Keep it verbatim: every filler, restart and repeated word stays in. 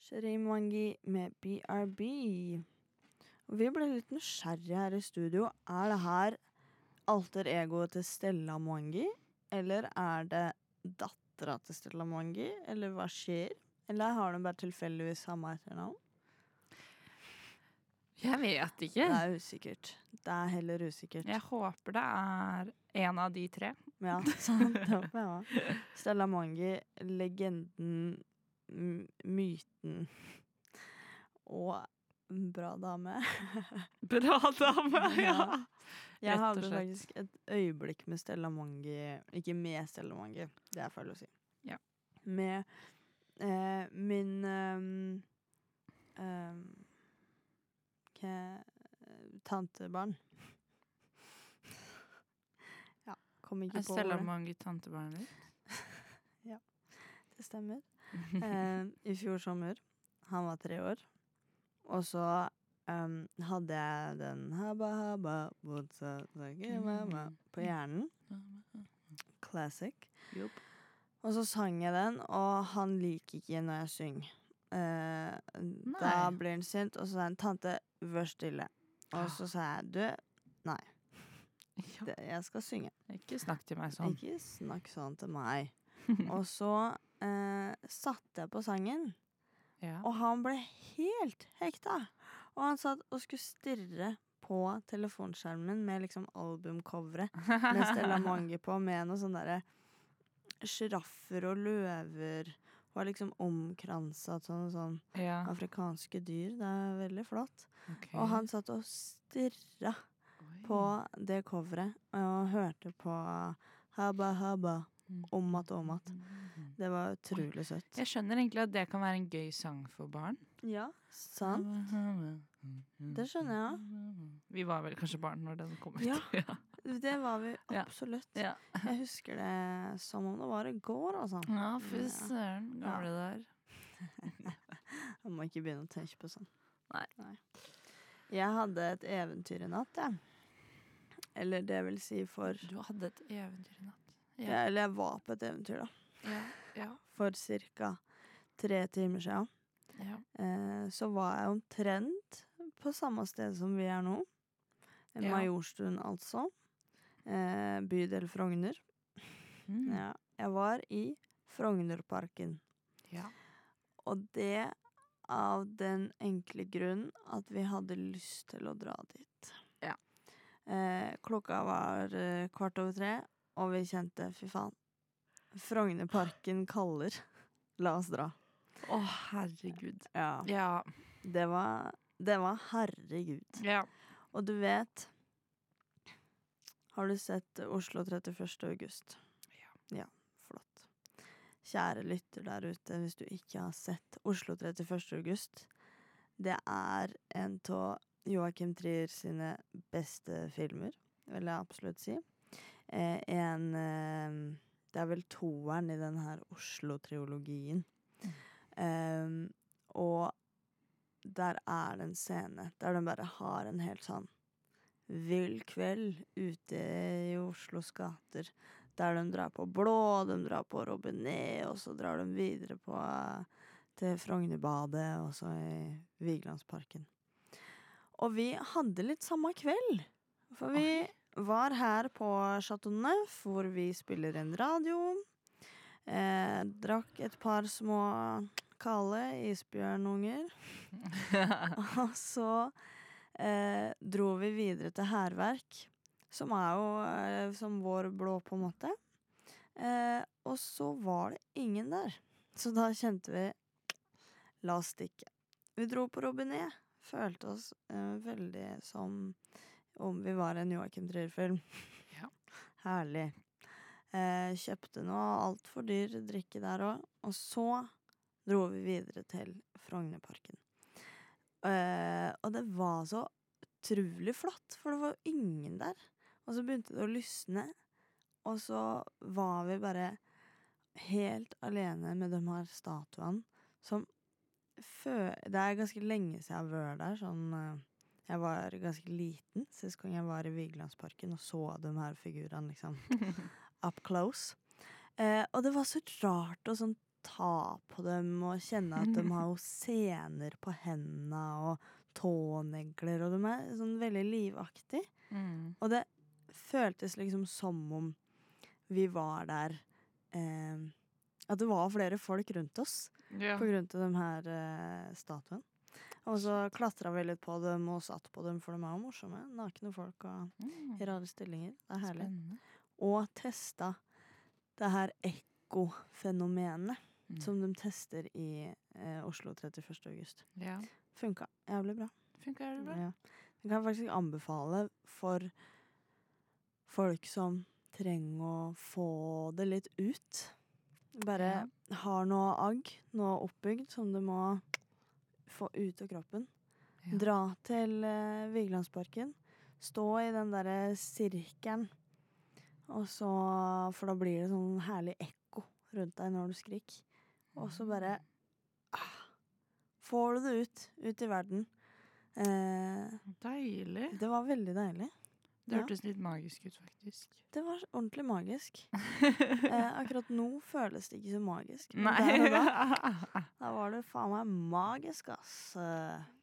Sharimangi med B R B. Og vi ble litt nysgjerrige her i studio. Er det her alter egoet til Stella Mwangi? Eller er det dattera til Stella Mwangi? Eller hva skjer? Eller har de bare tilfeldigvis samme etternavn? Jeg vet ikke. Det er usikkert. Det er heller usikkert. Jeg håper det er en av de tre. Ja, sant. Det håper jeg også. Stella Mwangi, legenden, m- myten og bra dame. Bra dame, ja. Jeg Rett og hadde slett. faktisk et øyeblikk med Stella Mwangi. Ikke med Stella Mwangi, det er feil å si. Ja. Med eh, min um, um, hva- tantebarn. Ja, kom ikke Er på Stella ordet. Mwangi tantebarnet ditt? Det stemmer. Eh, I fjor sommer. Han var tre år. Og så um, hadde jeg den Habba habba what's up, like, mama, på hjernen. Classic. Jopp. Og så sang jeg den, og han liker ikke når jeg synger. Eh, da Nei. blir han sint, og så sa han 'tante, vær stille'. Og så sa jeg 'du, nei, Ja. det, jeg skal synge'. Ikke snakk til meg sånn. Ikke snakk sånn til meg. Og så eh, satte jeg på sangen, Ja. og han ble helt hekta. Og han satt og skulle stirre på telefonskjermen med liksom albumcoveret med Stella Mwangi på, med noe sånn derre sjiraffer og løver. Hun er liksom omkranset av sånne sånn Ja. afrikanske dyr. Det er veldig flott. Ok. Og han satt og stirra Oi. på det coveret og hørte på Habba Habba om at og om at. Det var utrolig søtt. Jeg skjønner egentlig at det kan være en gøy sang for barn. Ja, sant. Det skjønner jeg. Vi var vel kanskje barn når den kom ut. Ja. ja. Det var vi Ja. absolutt. Ja. Jeg husker det som om det var i går, altså. Ja, fy søren. Gamle der. Jeg må ikke begynne å tenke på sånn. Nei. Jeg hadde et eventyr i natt, jeg. Eller det vil si for Du hadde et eventyr i natt. ja, Eller jeg var på et eventyr, da. Ja. Ja. For cirka tre timer siden. Ja. Eh, så var jeg omtrent på samme sted som vi er nå. Ja. Majorstuen, altså. Eh, bydel Frogner. Mm. Ja. Jeg var i Frognerparken. Ja. Og det av den enkle grunn at vi hadde lyst til å dra dit. Ja. Eh, klokka var eh, kvart over tre, og vi kjente, fy faen, Frognerparken kaller. La oss dra. Å, herregud. Ja. Ja. Det var, det var herregud. Ja. Og du vet, har du sett Oslo trettiførste august? Ja. Ja, flott. Kjære lytter der ute, hvis du ikke har sett Oslo trettiførste august, det er en av Joachim Trier sine beste filmer, vil jeg absolutt si. Eh, en, eh, det er vel toeren i den her Oslo-triologien. Eh, og der er det en scene der de bare har en helt sånn vill kveld ute i Oslos gater, der de drar på Blå, de drar på Robinet, og så drar de videre på til Frognerbadet, og så i Vigelandsparken. Og vi hadde litt samme kveld, for vi var her på Chateau Neuf, hvor vi spiller en radio, eh, drakk et par små kale isbjørnunger, og så eh, dro vi videre til Hærverk, som er jo eh, som vår Blå på en måte. Eh, og så var det ingen der. Så da kjente vi, la oss stikke. Vi dro på Robinet, følte oss eh, veldig som om vi var en Joachim Trier-film. Ja. Herlig. Eh, kjøpte noe alt for dyr drikke der også, og så dro vi videre til Frognerparken. Eh, og det var så utrolig flott, for det var jo ingen der. Og så begynte det å lysne, og så var vi bare helt alene med de her statuene, som fø- det er ganske lenge siden jeg var der, sånn, eh, jeg var ganske liten, sist gang jeg var i Vigelandsparken, og så de her figurene, liksom, up close. Eh, og det var så rart å sånn ta på dem og kjenne at de har jo sener på hendene og tånegler, og de er sånn veldig livaktig. Mm. Og det føltes liksom som om vi var der eh, at det var flere folk rundt oss Ja. på grunn av de her eh, statuen. Og så klatra vi litt på dem og satt på dem, for de er jo morsomme. Nakne folk og Mm. i rare stillinger. Det er herlig. Spennende. Og testa det her ekkofenomenet Mm. som de tester i eh, Oslo trettiførste august. Ja. Funka jævlig bra. Funker det bra? Ja. Det kan jeg faktisk anbefale for folk som trenger å få det litt ut. Bare Ja. har noe agg, noe oppbygd, som du må få ut av kroppen. Ja. Dra til eh, Vigelandsparken. Stå i den derre sirkelen. Og så, for da blir det sånn herlig ekko rundt deg når du skriker. Og så bare ah, får du det ut, ut i verden. Eh, Deilig. det var veldig deilig. Det Ja. hørtes litt magisk ut, faktisk. Det var ordentlig magisk. Eh, akkurat nå føles det ikke så magisk. Men Nei. der og da, da var det faen meg magisk, ass. Eh,